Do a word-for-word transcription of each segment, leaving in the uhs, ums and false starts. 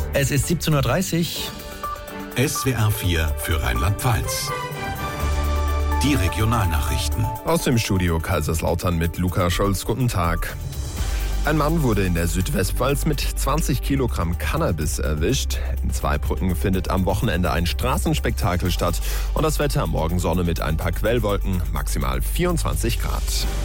Es ist siebzehn Uhr dreißig. S W R vier für Rheinland-Pfalz. Die Regionalnachrichten. Aus dem Studio Kaiserslautern mit Luca Scholz. Guten Tag. Ein Mann wurde in der Südwestpfalz mit zwanzig Kilogramm Cannabis erwischt. In Zweibrücken findet am Wochenende ein Straßenspektakel statt. Und das Wetter morgen Sonne mit ein paar Quellwolken, maximal vierundzwanzig Grad.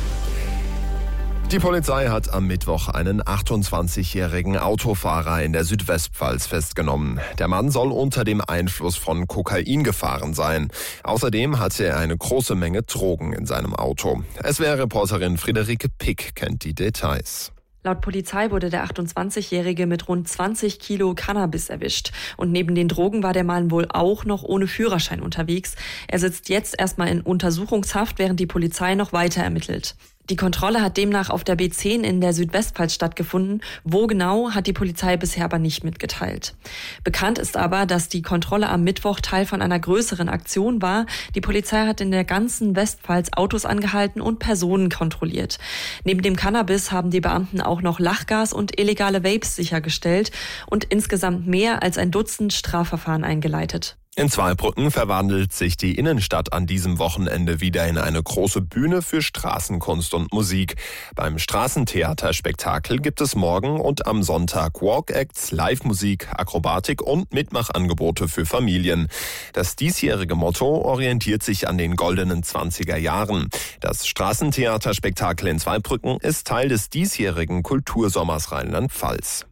Die Polizei hat am Mittwoch einen achtundzwanzigjährigen Autofahrer in der Südwestpfalz festgenommen. Der Mann soll unter dem Einfluss von Kokain gefahren sein. Außerdem hatte er eine große Menge Drogen in seinem Auto. S W R-Reporterin Friederike Pick kennt die Details. Laut Polizei wurde der achtundzwanzigjährige mit rund zwanzig Kilo Cannabis erwischt. Und neben den Drogen war der Mann wohl auch noch ohne Führerschein unterwegs. Er sitzt jetzt erstmal in Untersuchungshaft, während die Polizei noch weiter ermittelt. Die Kontrolle hat demnach auf der B zehn in der Südwestpfalz stattgefunden. Wo genau, hat die Polizei bisher aber nicht mitgeteilt. Bekannt ist aber, dass die Kontrolle am Mittwoch Teil von einer größeren Aktion war. Die Polizei hat in der ganzen Westpfalz Autos angehalten und Personen kontrolliert. Neben dem Cannabis haben die Beamten auch noch Lachgas und illegale Vapes sichergestellt und insgesamt mehr als ein Dutzend Strafverfahren eingeleitet. In Zweibrücken verwandelt sich die Innenstadt an diesem Wochenende wieder in eine große Bühne für Straßenkunst und Musik. Beim Straßentheaterspektakel gibt es morgen und am Sonntag Walk-Acts, Live-Musik, Akrobatik und Mitmachangebote für Familien. Das diesjährige Motto orientiert sich an den goldenen zwanziger Jahren. Das Straßentheaterspektakel in Zweibrücken ist Teil des diesjährigen Kultursommers Rheinland-Pfalz.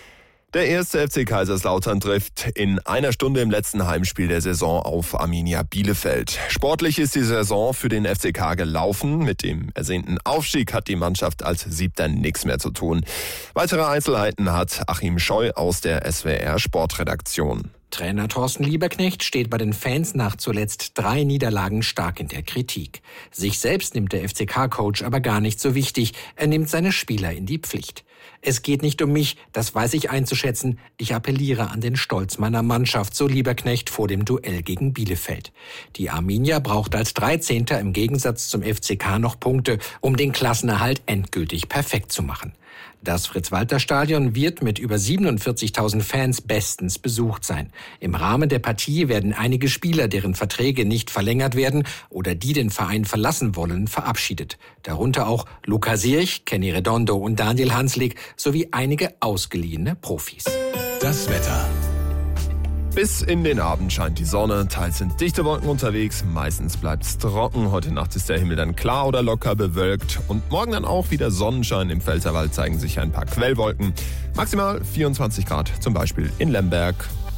Der erste F C Kaiserslautern trifft in einer Stunde im letzten Heimspiel der Saison auf Arminia Bielefeld. Sportlich ist die Saison für den F C K gelaufen. Mit dem ersehnten Aufstieg hat die Mannschaft als Siebter nichts mehr zu tun. Weitere Einzelheiten hat Achim Scheu aus der S W R Sportredaktion. Trainer Thorsten Lieberknecht steht bei den Fans nach zuletzt drei Niederlagen stark in der Kritik. Sich selbst nimmt der F C K-Coach aber gar nicht so wichtig. Er nimmt seine Spieler in die Pflicht. Es geht nicht um mich, das weiß ich einzuschätzen. Ich appelliere an den Stolz meiner Mannschaft, so Lieberknecht vor dem Duell gegen Bielefeld. Die Arminia braucht als dreizehnter im Gegensatz zum F C K noch Punkte, um den Klassenerhalt endgültig perfekt zu machen. Das Fritz-Walter-Stadion wird mit über siebenundvierzigtausend Fans bestens besucht sein. Im Rahmen der Partie werden einige Spieler, deren Verträge nicht verlängert werden oder die den Verein verlassen wollen, verabschiedet. Darunter auch Luca Sierch, Kenny Redondo und Daniel Hanslik sowie einige ausgeliehene Profis. Das Wetter. Bis in den Abend scheint die Sonne, teils sind dichte Wolken unterwegs, meistens bleibt's trocken. Heute Nacht ist der Himmel dann klar oder locker bewölkt und morgen dann auch wieder Sonnenschein. Im Pfälzerwald zeigen sich ein paar Quellwolken. Maximal vierundzwanzig Grad, zum Beispiel in Lemberg.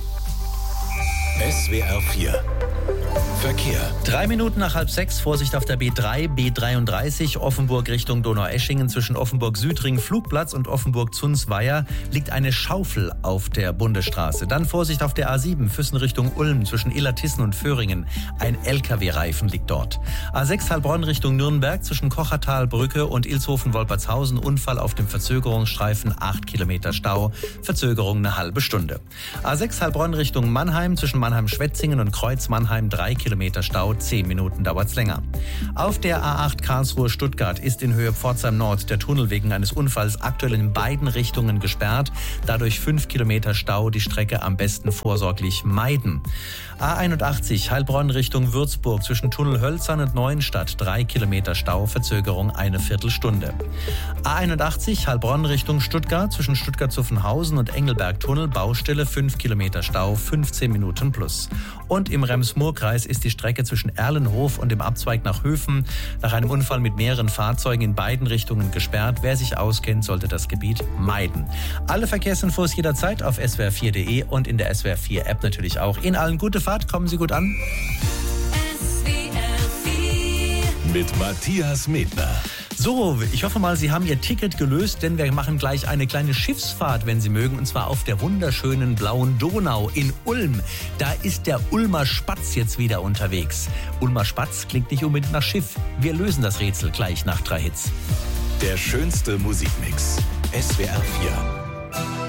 S W R vier Verkehr. Drei Minuten nach halb sechs, Vorsicht auf der B drei, B dreiunddreißig, Offenburg Richtung Donaueschingen. Zwischen Offenburg-Südring, Flugplatz und Offenburg-Zunzweier liegt eine Schaufel auf der Bundesstraße. Dann Vorsicht auf der A sieben, Füssen Richtung Ulm, zwischen Illertissen und Föhringen. Ein L K W-Reifen liegt dort. A sechs Heilbronn Richtung Nürnberg, zwischen Kochertalbrücke und Ilshofen-Wolpertshausen. Unfall auf dem Verzögerungsstreifen, acht Kilometer Stau, Verzögerung eine halbe Stunde. A sechs Heilbronn Richtung Mannheim, zwischen Mannheim-Schwetzingen und Kreuz-Mannheim, drei Kilometer Stau, zehn Minuten dauert's länger. Auf der A acht Karlsruhe-Stuttgart ist in Höhe Pforzheim Nord der Tunnel wegen eines Unfalls aktuell in beiden Richtungen gesperrt. Dadurch fünf Kilometer Stau, die Strecke am besten vorsorglich meiden. A einundachtzig Heilbronn Richtung Würzburg, zwischen Tunnel Hölzern und Neuenstadt, drei Kilometer Stau, Verzögerung eine Viertelstunde. A einundachtzig Heilbronn Richtung Stuttgart, zwischen Stuttgart-Zuffenhausen und Engelberg-Tunnel, Baustelle, fünf Kilometer Stau, fünfzehn Minuten plus. Und im Rems-Murr-Kreis ist die Strecke zwischen Erlenhof und dem Abzweig nach Höfen nach einem Unfall mit mehreren Fahrzeugen in beiden Richtungen gesperrt. Wer sich auskennt, sollte das Gebiet meiden. Alle Verkehrsinfos jederzeit auf S W R vier punkt de und in der S W R vier App natürlich auch. Ihnen allen gute Fahrt, kommen Sie gut an. S W R vier mit Matthias Medner. So, ich hoffe mal, Sie haben Ihr Ticket gelöst, denn wir machen gleich eine kleine Schiffsfahrt, wenn Sie mögen, und zwar auf der wunderschönen blauen Donau in Ulm. Da ist der Ulmer Spatz jetzt wieder unterwegs. Ulmer Spatz klingt nicht unbedingt nach Schiff. Wir lösen das Rätsel gleich nach drei Hits. Der schönste Musikmix. S W R vier.